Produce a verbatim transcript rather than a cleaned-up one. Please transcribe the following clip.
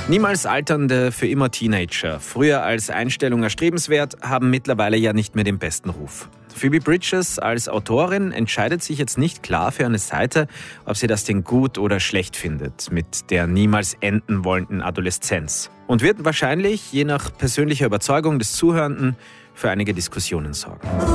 Niemals alternde, für immer Teenager. Früher als Einstellung erstrebenswert, haben mittlerweile ja nicht mehr den besten Ruf. Phoebe Bridgers als Autorin entscheidet sich jetzt nicht klar für eine Seite, ob sie das denn gut oder schlecht findet, mit der niemals enden wollenden Adoleszenz. Und wird wahrscheinlich, je nach persönlicher Überzeugung des Zuhörenden, für einige Diskussionen sorgen.